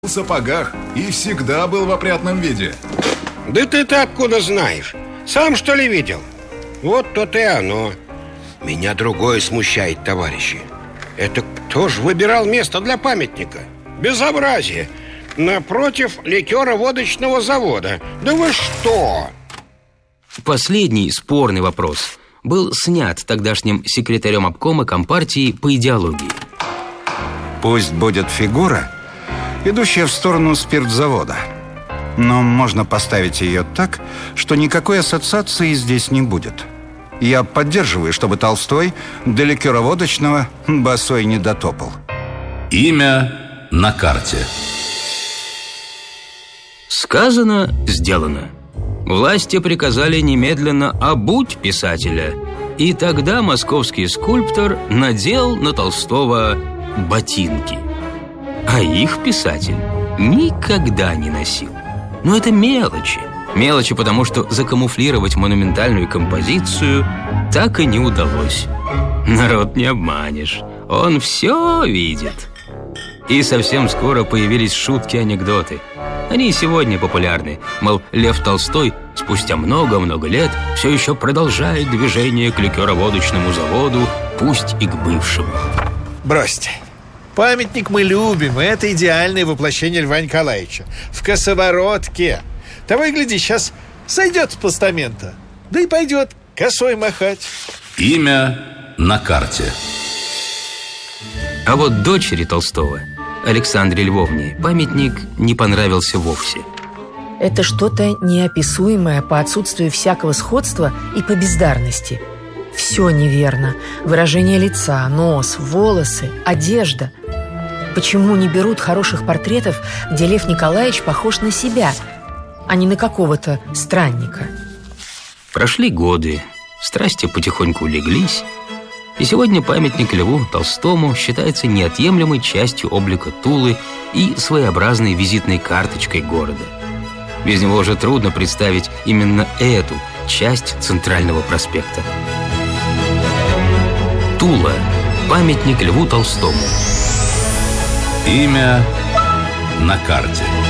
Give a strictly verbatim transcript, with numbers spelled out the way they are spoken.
в сапогах и всегда был в опрятном виде. Да ты-то откуда знаешь? Сам, что ли, видел? Вот то-то и оно. Меня другое смущает, товарищи. Это кто же выбирал место для памятника? Безобразие! Напротив ликеро-водочного завода. Да вы что? Последний спорный вопрос был снят тогдашним секретарем обкома Компартии по идеологии. Пусть будет фигура, идущая в сторону спиртзавода. Но можно поставить ее так, что никакой ассоциации здесь не будет. Я поддерживаю, чтобы Толстой до ликероводочного босой не дотопал. Имя на карте. Сказано, сделано. Власти приказали немедленно обуть писателя. И тогда московский скульптор надел на Толстого ботинки. А их писатель никогда не носил. Но это мелочи. Мелочи, потому что закамуфлировать монументальную композицию так и не удалось. Народ не обманешь. Он все видит. И совсем скоро появились шутки-анекдоты. Они и сегодня популярны. Мол, Лев Толстой спустя много-много лет все еще продолжает движение к ликероводочному заводу, пусть и к бывшему. Бросьте. Памятник мы любим, и это идеальное воплощение Льва Николаевича. В косоворотке. Того и гляди, сейчас сойдет с постамента. Да и пойдет косой махать. Имя на карте. А вот дочери Толстого, Александре Львовне, памятник не понравился вовсе. Это что-то неописуемое по отсутствию всякого сходства и по бездарности. Все неверно. Выражение лица, нос, волосы, одежда. Почему не берут хороших портретов, где Лев Николаевич похож на себя, а не на какого-то странника? Прошли годы, страсти потихоньку улеглись, и сегодня памятник Льву Толстому считается неотъемлемой частью облика Тулы и своеобразной визитной карточкой города. Без него уже трудно представить именно эту часть Центрального проспекта. Тула. Памятник Льву Толстому. Имя на карте.